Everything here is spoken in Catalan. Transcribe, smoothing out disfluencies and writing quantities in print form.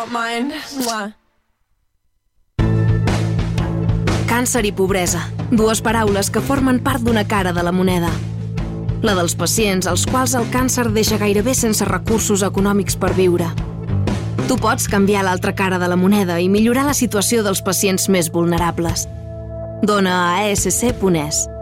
not mine. Mwah. Càncer i pobresa, dues paraules que formen part d'una cara de la moneda. La dels pacients als quals el càncer deixa gairebé sense recursos econòmics per viure. Tu pots canviar l'altra cara de la moneda i millorar la situació dels pacients més vulnerables. Dona a ASC.es.